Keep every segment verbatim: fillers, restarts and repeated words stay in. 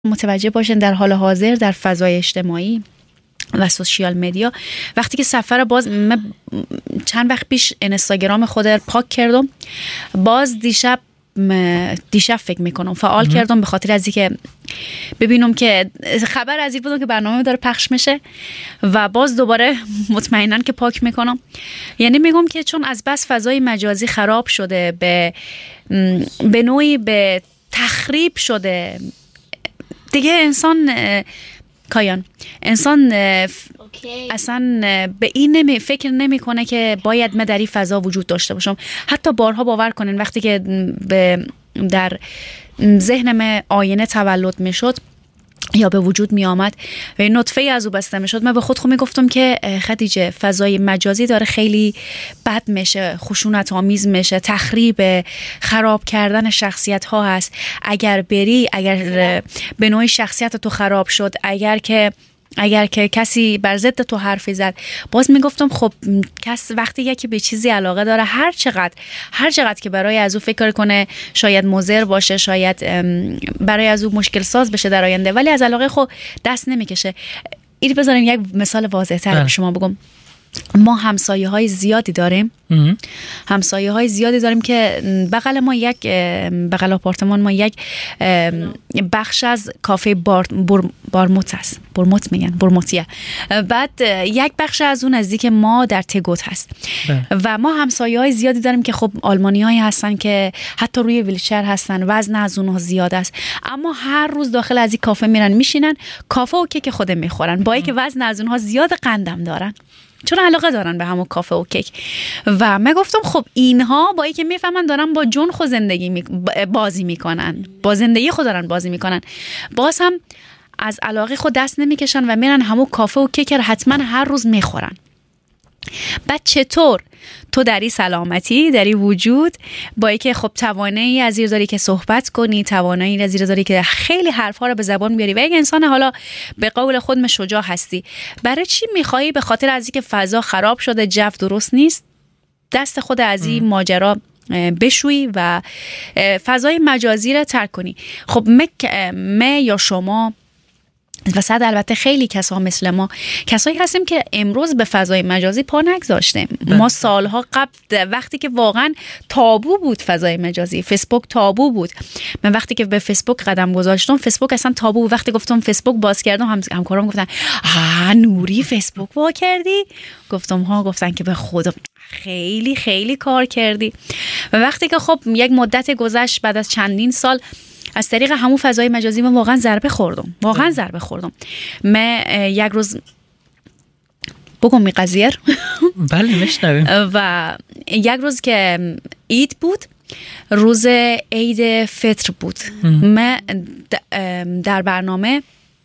متوجه باشن در حال حاضر در فضای اجتماعی و سوشیال مدیا، وقتی که سفر باز من چند وقت پیش اینستاگرام خود پاک کردم، باز دیشب دیشب فکر میکنم فعال مم. کردم به خاطر از اینکه ببینم که خبر از این بودم که برنامه داره پخش میشه و باز دوباره مطمئناً که پاک میکنم. یعنی میگم که چون از بس فضای مجازی خراب شده، به به نوعی به تخریب شده دیگه، انسان کایان انسان اصلا به این نمی فکر نمیکنه که باید من در این فضا وجود داشته باشم. حتی بارها باور کنین وقتی که به در ذهنم آینه تولد میشد یا به وجود می آمد و نطفه از او بسته می شد، من به خود خود می گفتم که خدیجه فضای مجازی داره خیلی بد میشه، خشونت آمیز میشه، تخریب، خراب کردن شخصیت ها هست. اگر بری، اگر به نوعی شخصیت تو خراب شد، اگر که اگر که کسی بر ضد تو حرفی زد، باز میگفتم خب کس وقتی یکی به چیزی علاقه داره، هر چقدر هر چقدر که برای از او فکر کنه شاید مضر باشه، شاید برای از او مشکل ساز بشه در آینده، ولی از علاقه خود دست نمیکشه. این بذاریم یک مثال واضح تر به شما بگم. ما همسایه های زیادی داریم همسایه های زیادی داریم که بغل ما یک بغل آپارتمان ما یک بخش از کافه بار بر بارموت است، برموت میگن برموتیه، بعد یک بخش از اون نزدیک ما در تگوت هست ده. و ما همسایه های زیادی داریم که خب آلمانی هایی هستن که حتی روی ویلچر هستن، وزن از اونها زیاد است، اما هر روز داخل از این کافه میرن میشینن، کافه و کیک خود میخورن، با اینکه وزن از اونها زیاد، قندم دارن، چون علاقه دارن به همون کافه و کیک. و من گفتم خب اینها با اینکه میفهمن دارن با جون خود زندگی می... بازی میکنن، با زندگی خود دارن بازی میکنن، باز هم از علاقه خود دست نمیکشن و میرن همون کافه و کیک رو حتما هر روز میخورن. بعد چطور تو در این سلامتی، در این وجود، با اینکه خب توانایی از این داری که صحبت کنی، توانایی از این داری که خیلی حرفا رو به زبان بیاری و یک انسان حالا به قول خود شجاع هستی، برای چی میخوایی به خاطر از اینکه فضا خراب شده، جو درست نیست، دست خود از این ماجرا بشویی و فضای مجازی رو ترک کنی؟ خب من یا شما و صد البته خیلی کسا مثل ما کسایی هستیم که امروز به فضای مجازی پا نگذاشتیم. ما سالها قبل وقتی که واقعا تابو بود فضای مجازی، فیسبوک تابو بود، من وقتی که به فیسبوک قدم گذاشتم، فیسبوک اصلا تابو بود. وقتی گفتم فیسبوک باز کردم، هم همکارام گفتن آ نوری فیسبوک وا کردی؟ گفتم ها. گفتن که به خدا خیلی خیلی کار کردی. و وقتی که خب یک مدت گذشت، بعد از چندین سال از طریق همون فضای مجازی من واقعا ضربه خوردم واقعا ضربه خوردم. من یک روز بگم می قضیه بله میشنویم. و یک روز که عید بود، روز عید فطر بود، من در برنامه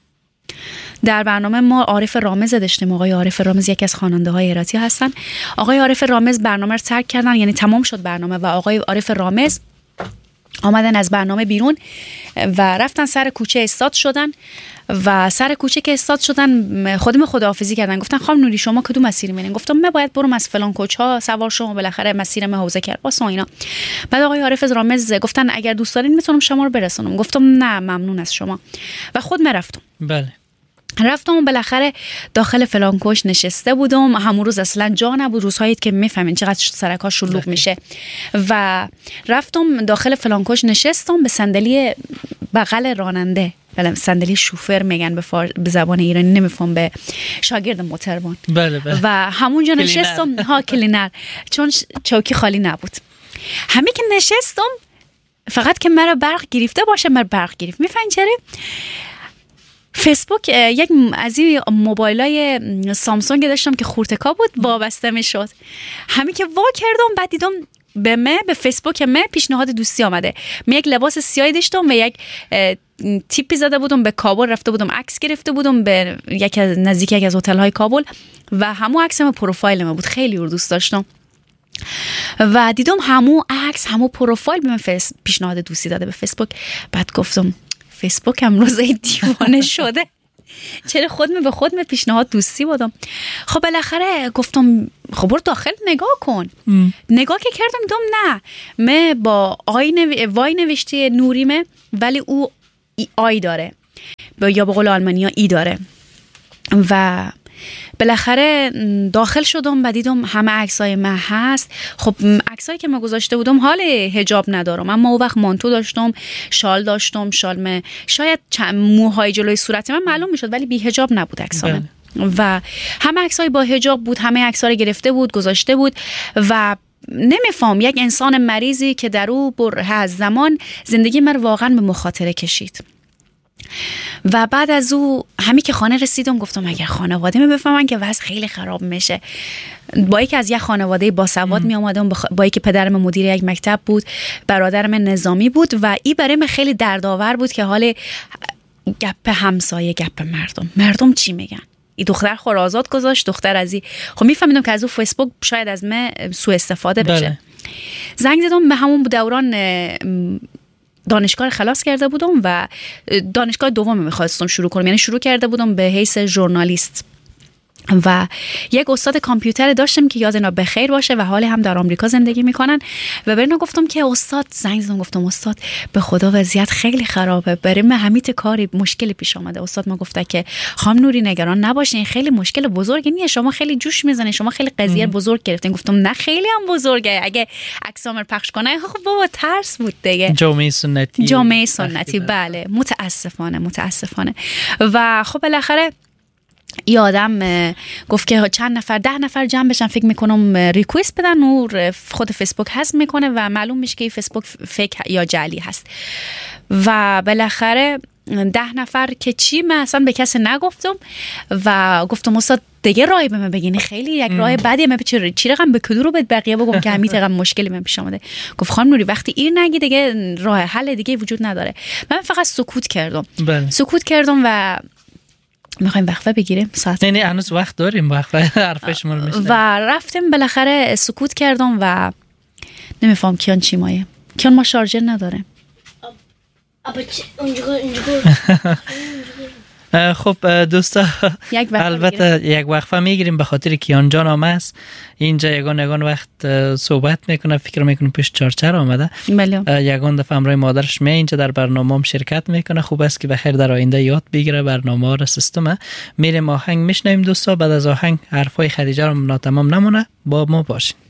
در برنامه ما عارف رامز داشتیم. آقای عارف رامز یکی از خواننده های هراتی هستن. آقای عارف رامز برنامه رو ترک کردن، یعنی تمام شد برنامه و آقای عارف رامز آمدن از برنامه بیرون و رفتن سر کوچه استاد شدن و سر کوچه که استاد شدن خودم خداحافظی کردن. گفتن خانم نوری شما کدوم مسیر میرین؟ گفتم من باید برم از فلان کوچه ها سوار شما، بالاخره مسیر من حوزه کرباس و اینا. بعد آقای عارف رامز گفتن اگر دوست دارین میتونم شما رو برسونم. گفتم نه ممنون از شما و خود من رفتم. بله رفتم بالاخره داخل فلان کوچ نشسته بودم. همون روز اصلا جا نبود، روزهایی که میفهمین چقدر سرکا شلوغ میشه. و رفتم داخل فلان کوچ نشستم به صندلی بغل راننده، بله صندلی شوفر میگن به, فار... به زبان ایرانی، نمیفهم به شاگرد موتروان. بله بله. و همونجا نشستم ها کلینر، چون چوکی خالی نبود. همین که نشستم فقط که مرا برق گرفته باشه، مرا برق گرفت. میفهمین چرا؟ فیسبوک یک از این موبایلای سامسونگ داشتم که خورتکا بود، وابسته میشد. همین که وا کردم بعد دیدم به من به فیسبوک من پیشنهاد دوستی آمده. من یک لباس سیاهی داشتم و یک تیپی زده بودم به کابل، رفته بودم عکس گرفته بودم به یک از نزدیک یک از هتل های کابل و همون عکسم پروفایل من بود، خیلی رو دوست داشتم. و دیدم همون عکس همون پروفایل به من فیس پیشنهاد دوستی داده به فیسبوک. بعد گفتم فیسبوک هم روزه دیوانه شده، چرا خودم به خودم پیشنهاد دوستی بودم؟ خب بالاخره گفتم خب برو داخل نگاه کن. ام. نگاه که کردم دیدم نه، من با آی نو... وای نوشته نوریمه ولی او آی داره. یا به قول آلمانیا ای داره. و بالاخره داخل شدم و دیدم همه عکسای من هست. خب عکسایی که من گذاشته بودم حال حجاب ندارم، اما اون وقت مانتو داشتم، شال داشتم، شال شاید موهای جلوی صورت من معلوم میشد ولی بی حجاب نبود عکسام. و همه عکسای با حجاب بود، همه عکس‌ها رو گرفته بود گذاشته بود و نمیفهم یک انسان مریضی که در او بره از زمان زندگی من واقعا به مخاطره کشید. و بعد از او همی که خانه رسیدم گفتم اگر خانواده می بفهمن که وضع خیلی خراب میشه. با یکی از یک خانواده باسواد می اومدم، با یکی پدرم مدیر یک مکتب بود، برادرم نظامی بود و این برای من خیلی دردآور بود که حال گپ همسایه گپ مردم مردم چی میگن. این دختر خور آزاد گذاشت، دختر از این خب میفهمیدم که از اون فیسبوک شاید از من سوء استفاده بشه. بله. زنگ زدم به همون دوران دانشگاه خلاص کرده بودم و دانشگاه دوم میخواستم شروع کنم، یعنی شروع کرده بودم به حیث ژورنالیست و یک استاد کامپیوتر داشتم که یاد اینا بخیر باشه و حالی هم در آمریکا زندگی میکنن و برنا گفتم که استاد زنگ زدم گفتم استاد به خدا وضعیت خیلی خرابه، برای من همیت کاری مشکلی پیش آمده. استاد ما گفته که خانم نوری نگران نباشین، خیلی مشکل بزرگی نیست، شما خیلی جوش میزنین، شما خیلی قضیه بزرگ گرفتین. گفتم نه خیلی هم بزرگه، اگه عکسام رو پخش کنه خب بابا ترس بود دیگه. جامعه سنتی جامعه سنتی بله، متاسفانه متاسفانه. و خب بالاخره یادم گفت که چند نفر ده نفر جمع بشن، فکر میکنم ریکوست بدن و خود فیسبوک حذف میکنه و معلوم میشه که فیسبوک فیک یا جعلی هست. و بالاخره ده نفر که چی من اصلا به کسی نگفتم و گفتم استاد دیگه راهی به من بگین، خیلی یک راه بدیه، من چی چی رقم به کدو رو به بقیه بگم که همین رقم مشکلی من پیش اومده. گفت خانم نوری وقتی این نگی دیگه راه حل دیگه وجود نداره. من فقط سکوت کردم. بله. سکوت کردم و میخوایم وقفه بگیریم ساعت. نه نه هنوز وقت داریم، وقفه حرفش ما رو میشنویم. و رفتیم بالاخره سکوت کردم و نمیفهم کیان چی مایه. کیان ما شارژر نداره. خب دوستا البته یک وقفه میگیریم به خاطر کیان جان آمه است اینجا یگان یگان وقت صحبت میکنه، فکر میکنه پیش چارچر آمده. بله. یگان دفعه همراه مادرش می اینجا در برنامه هم شرکت میکنه. خوب است که بخیر در آینده یاد بگیره برنامه ها را سیستم. میریم آهنگ میشنویم دوستا، بعد از آهنگ حرفای خدیجه رو ناتمام نمونه، با ما باشین.